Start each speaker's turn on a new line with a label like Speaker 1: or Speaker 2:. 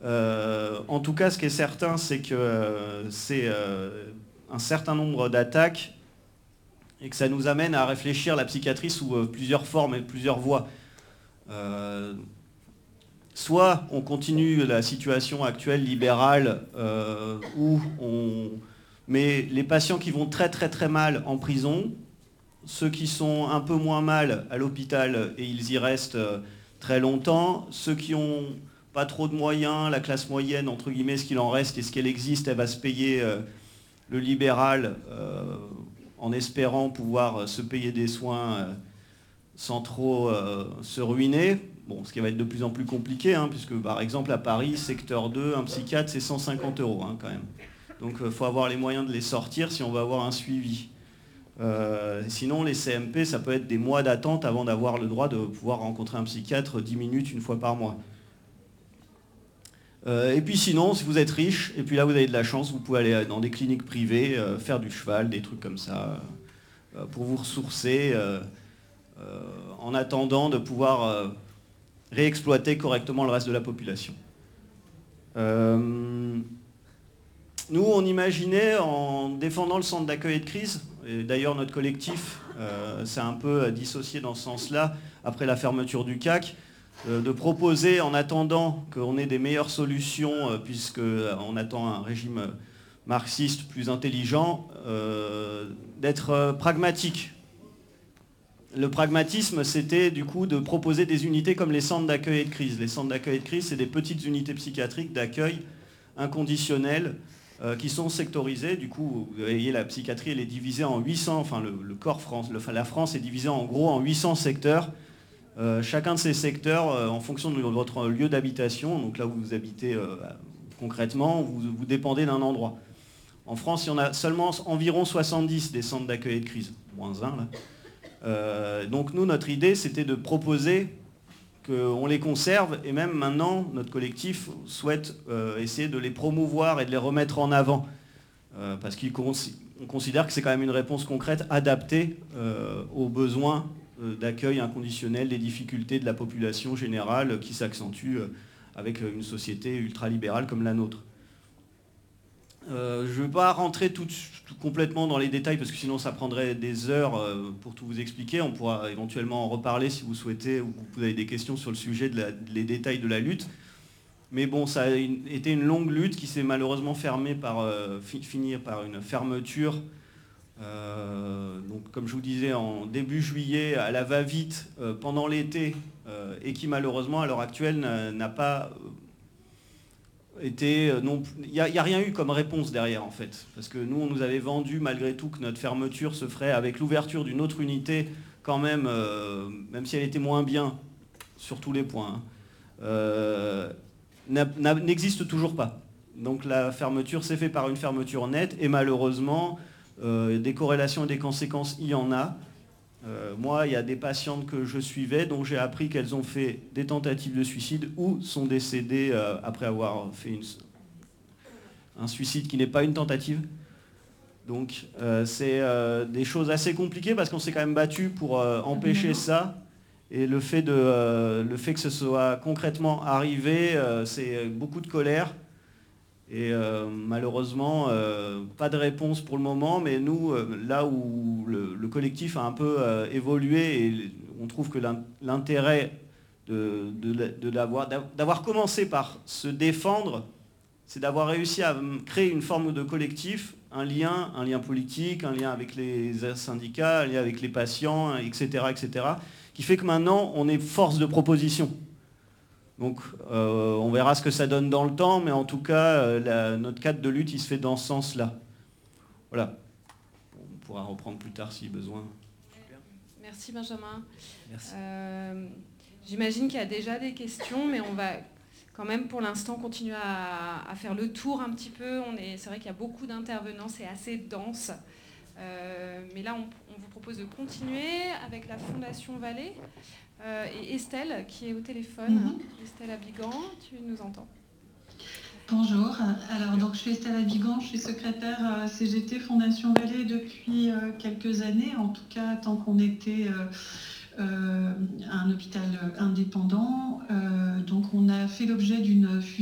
Speaker 1: En tout cas, ce qui est certain, c'est que c'est un certain nombre d'attaques et que ça nous amène à réfléchir la psychiatrie sous plusieurs formes et plusieurs voies. Soit on continue la situation actuelle libérale où on met les patients qui vont très très très mal en prison, ceux qui sont un peu moins mal à l'hôpital et ils y restent très longtemps, ceux qui ont pas trop de moyens, la classe moyenne entre guillemets, ce qu'il en reste et ce qu'elle existe, elle va se payer le libéral en espérant pouvoir se payer des soins sans trop se ruiner. Bon, ce qui va être de plus en plus compliqué, hein, puisque par exemple à Paris, secteur 2, un psychiatre, c'est 150 € quand même. Donc il faut avoir les moyens de les sortir si on veut avoir un suivi. Sinon, les CMP, ça peut être des mois d'attente avant d'avoir le droit de pouvoir rencontrer un psychiatre 10 minutes une fois par mois. Et puis sinon, si vous êtes riche, et puis là vous avez de la chance, vous pouvez aller dans des cliniques privées, faire du cheval, des trucs comme ça, pour vous ressourcer, en attendant de pouvoir réexploiter correctement le reste de la population. Nous, on imaginait, en défendant le centre d'accueil et de crise, et d'ailleurs notre collectif s'est un peu dissocié dans ce sens-là, après la fermeture du CAC, de proposer, en attendant qu'on ait des meilleures solutions, puisqu'on attend un régime marxiste plus intelligent, d'être pragmatique. Le pragmatisme, c'était du coup de proposer des unités comme les centres d'accueil et de crise. Les centres d'accueil et de crise, c'est des petites unités psychiatriques d'accueil inconditionnel qui sont sectorisées. Du coup, vous voyez, la psychiatrie, elle est divisée en 800, enfin le corps France, la France est divisée en gros en 800 secteurs. Chacun de ces secteurs, en fonction de votre lieu d'habitation, donc là où vous habitez concrètement, vous dépendez d'un endroit. En France, il y en a seulement environ 70 des centres d'accueil et de crise, moins 1 là. Donc nous, notre idée, c'était de proposer qu'on les conserve, et même maintenant, notre collectif souhaite essayer de les promouvoir et de les remettre en avant, parce qu'on considère que c'est quand même une réponse concrète, adaptée aux besoins d'accueil inconditionnel, des difficultés de la population générale qui s'accentuent avec une société ultralibérale comme la nôtre. Je ne vais pas rentrer tout complètement dans les détails parce que sinon ça prendrait des heures pour tout vous expliquer. On pourra éventuellement en reparler si vous souhaitez ou vous avez des questions sur le sujet des détails de la lutte. Mais bon, ça a été une longue lutte qui s'est malheureusement finir par une fermeture. Donc comme je vous disais, en début juillet, à la va-vite, pendant l'été, et qui malheureusement à l'heure actuelle n'a pas... il n'y a rien eu comme réponse derrière en fait. Parce que nous, on nous avait vendu malgré tout que notre fermeture se ferait avec l'ouverture d'une autre unité quand même, même si elle était moins bien sur tous les points, n'existe toujours pas. Donc la fermeture s'est faite par une fermeture nette et malheureusement, des corrélations et des conséquences, il y en a. Moi, il y a des patientes que je suivais dont j'ai appris qu'elles ont fait des tentatives de suicide ou sont décédées après avoir fait un suicide qui n'est pas une tentative. Donc c'est des choses assez compliquées parce qu'on s'est quand même battu pour empêcher ça. Et le fait que ce soit concrètement arrivé, c'est beaucoup de colère. Et malheureusement, pas de réponse pour le moment, mais nous, là où le collectif a un peu évolué, et on trouve que l'intérêt d'avoir commencé par se défendre, c'est d'avoir réussi à créer une forme de collectif, un lien politique, un lien avec les syndicats, un lien avec les patients, etc., qui fait que maintenant, on est force de proposition. Donc on verra ce que ça donne dans le temps, mais en tout cas, notre cadre de lutte, il se fait dans ce sens-là. Voilà. On pourra reprendre plus tard si besoin.
Speaker 2: Super. Merci Benjamin.
Speaker 1: Merci.
Speaker 2: J'imagine qu'il y a déjà des questions, mais on va quand même pour l'instant continuer à faire le tour un petit peu. C'est vrai qu'il y a beaucoup d'intervenants, c'est assez dense. Mais là, on vous propose de continuer avec la Fondation Vallée. Et Estelle qui est au téléphone. Estelle Abigan, tu nous entends?
Speaker 3: Bonjour, alors donc je suis Estelle Abigan, je suis secrétaire CGT Fondation Vallée depuis quelques années, en tout cas tant qu'on était un hôpital indépendant. Donc on a fait l'objet d'une